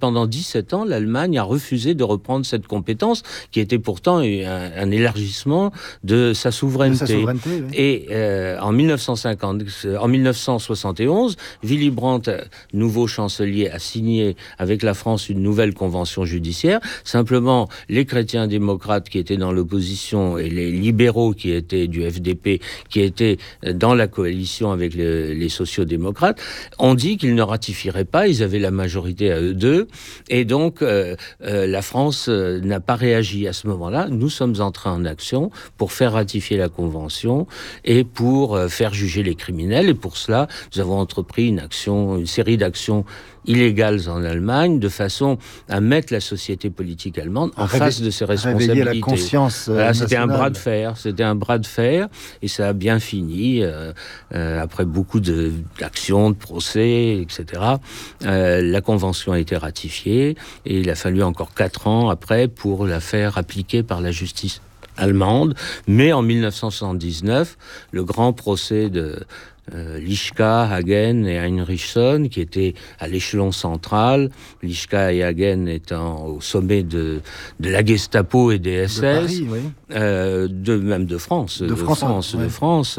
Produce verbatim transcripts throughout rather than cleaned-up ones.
pendant dix-sept ans, l'Allemagne a refusé de reprendre cette compétence qui était pourtant un, un élargissement de sa souveraineté. De sa souveraineté oui. Et euh, en, mille neuf cent cinquante, en mille neuf cent soixante et onze, Willy Brandt, nouveau chancelier, a signé avec la France une nouvelle convention judiciaire. Simplement, les chrétiens démocrates qui étaient dans l'opposition et les libéraux qui étaient du F D P, qui étaient dans la coalition avec le, les sociaux-démocrates, ont dit qu'ils ne ratifieraient pas. Ils avaient la majorité à eux deux. Et donc, euh, euh, la France euh, n'a pas réagi à ce moment-là. Nous sommes entrés en action pour faire ratifier la convention et pour euh, faire juger les criminels. Et pour cela, nous avons entrepris une action, une série d'actions illégales en Allemagne, de façon à mettre la société politique allemande en Réve- face de ses responsabilités. Réveiller la conscience euh, voilà, c'était un nationale. bras de fer, c'était un bras de fer, et ça a bien fini, euh, euh, après beaucoup de, d'actions, de procès, et cetera. Euh, la convention a été ratifiée, et il a fallu encore quatre ans après pour la faire appliquer par la justice allemande. Mais en mille neuf cent soixante-dix-neuf, le grand procès de Euh, Lischka, Hagen et Heinrichson, qui étaient à l'échelon central, Lischka et Hagen étant au sommet de, de la Gestapo et des S S, de Paris, oui. euh, de, même de France, de, de France, France, ouais. de France,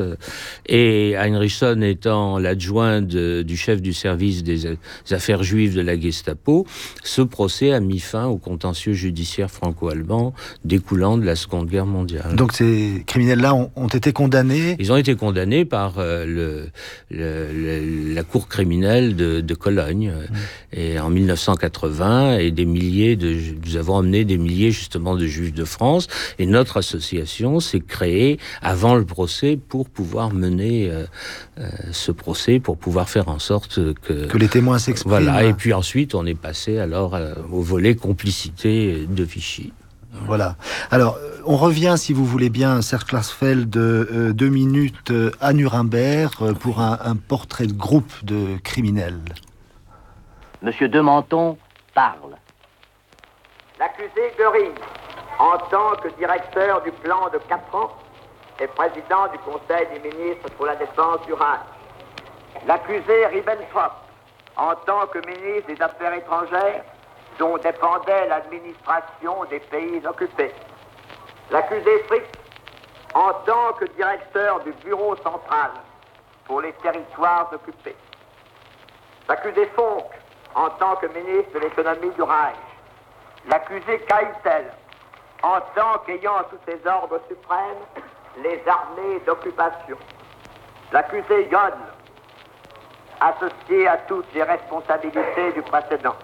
et Heinrichson étant l'adjoint de, du chef du service des affaires juives de la Gestapo. Ce procès a mis fin au contentieux judiciaire franco-allemand découlant de la Seconde Guerre mondiale. Donc ces criminels-là ont, ont été condamnés. Ils ont été condamnés par euh, le Le, le, la cour criminelle de, de Cologne mmh. et en mille neuf cent quatre-vingts, et des milliers de, nous avons emmené des milliers justement de juifs de France, et notre association s'est créée avant le procès pour pouvoir mener euh, euh, ce procès, pour pouvoir faire en sorte que que les témoins s'expriment. Voilà, et puis ensuite on est passé alors euh, au volet complicité de Vichy. Voilà. Alors, on revient, si vous voulez bien, Serge Klarsfeld, euh, deux minutes euh, à Nuremberg euh, pour un, un portrait de groupe de criminels. Monsieur de Menthon parle. L'accusé Göring, en tant que directeur du plan de quatre ans, est président du Conseil des ministres pour la défense du Reich. L'accusé Ribbentrop, en tant que ministre des Affaires étrangères, dont dépendait l'administration des pays occupés. L'accusé Frick, en tant que directeur du bureau central pour les territoires occupés. L'accusé Fonck, en tant que ministre de l'économie du Reich. L'accusé Keitel, en tant qu'ayant sous ses ordres suprêmes les armées d'occupation. L'accusé Jodl, associé à toutes les responsabilités du précédent.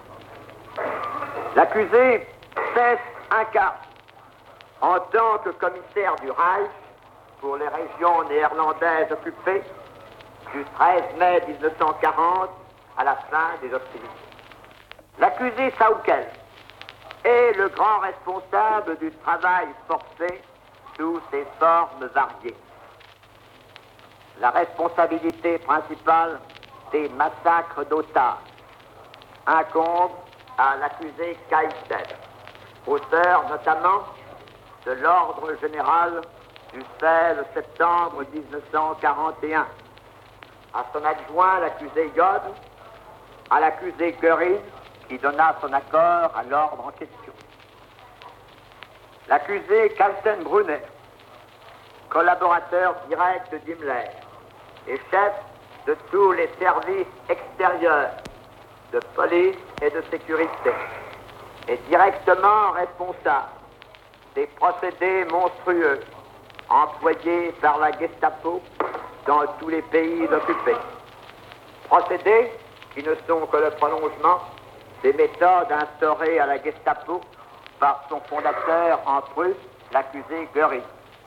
L'accusé cesse un cas en tant que commissaire du Reich pour les régions néerlandaises occupées du treize mai dix-neuf cent quarante à la fin des hostilités. L'accusé Saukel est le grand responsable du travail forcé sous ses formes variées. La responsabilité principale des massacres d'otages incombe à l'accusé Keitel, auteur notamment de l'ordre général du seize septembre dix-neuf cent quarante et un, à son adjoint l'accusé Jodl, à l'accusé Göring qui donna son accord à l'ordre en question. L'accusé Kaltenbrunner, collaborateur direct d'Himmler et chef de tous les services extérieurs de police et de sécurité, est directement responsable des procédés monstrueux employés par la Gestapo dans tous les pays occupés. Procédés qui ne sont que le prolongement des méthodes instaurées à la Gestapo par son fondateur en Prusse, l'accusé Göring.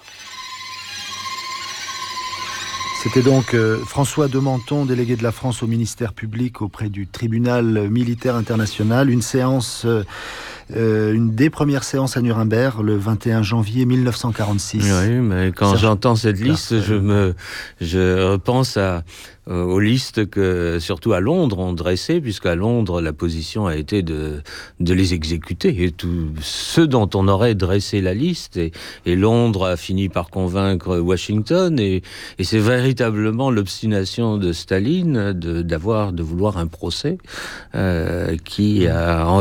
C'était donc euh, François de Menthon, délégué de la France au ministère public auprès du tribunal militaire international. Une séance, euh, euh, une des premières séances à Nuremberg, le vingt et un janvier mille neuf cent quarante-six. Oui, mais quand Serge j'entends cette liste, je me, je repense à, euh, aux listes que, surtout à Londres, ont dressées, puisqu'à Londres, la position a été de, de les exécuter. Et tous ceux dont on aurait dressé la liste, et, et Londres a fini par convaincre Washington, et, et c'est véritablement l'obstination de Staline de, d'avoir, de vouloir un procès, euh, qui a